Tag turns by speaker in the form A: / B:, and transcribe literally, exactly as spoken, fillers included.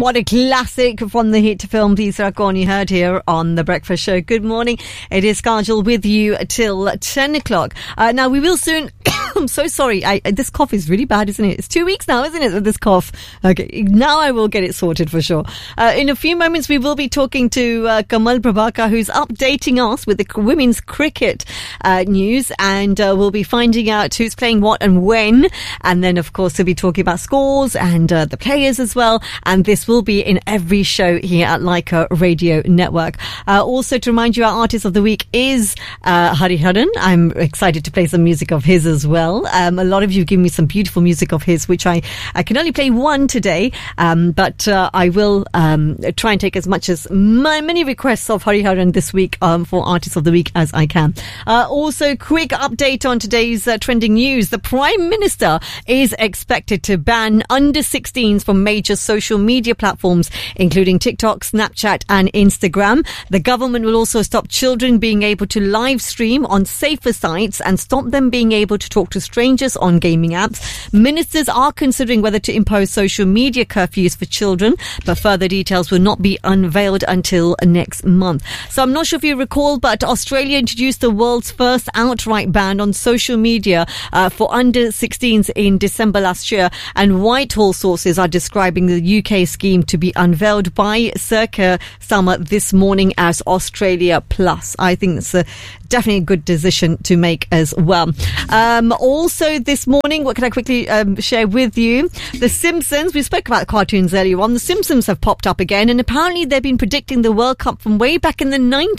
A: What a classic from the hit film Teesra Kaun you heard here on The Breakfast Show. Good morning. It is Kajal with you till ten o'clock. Uh, now, we will soon... I'm so sorry. I, this cough is really bad, isn't it? It's two weeks now, isn't it, with this cough? Okay, now I will get it sorted for sure. Uh, in a few moments, we will be talking to uh, Kamal Prabhakar, who's updating us with the women's cricket uh, news, and uh, we'll be finding out who's playing what and when. And then, of course, we'll be talking about scores and uh, the players as well. And this will be in every show here at Leica Radio Network. Uh, also, to remind you, our artist of the week is uh, Hariharan. I'm excited to play some music of his as well. Um, a lot of you give me some beautiful music of his, which I, I can only play one today, um, but uh, I will um, try and take as much as my, many requests of Hariharan this week um, for Artist of the Week as I can. Uh, also, quick update on today's uh, trending news. The Prime Minister is expected to ban under sixteens from major social media platforms, including TikTok, Snapchat and Instagram. The government will also stop children being able to live stream on safer sites and stop them being able to talk to strangers on gaming apps. Ministers are considering whether to impose social media curfews for children, but further details will not be unveiled until next month. So I'm not sure if you recall, but Australia introduced the world's first outright ban on social media uh, for under sixteens in December last year, and Whitehall sources are describing the U K scheme to be unveiled by Circa Summer this morning as Australia Plus. I think it's a definitely a good decision to make as well. Um, also this morning, what can I quickly um, share with you? The Simpsons, we spoke about cartoons earlier on. The Simpsons have popped up again, and apparently they've been predicting the World Cup from way back in the nineties.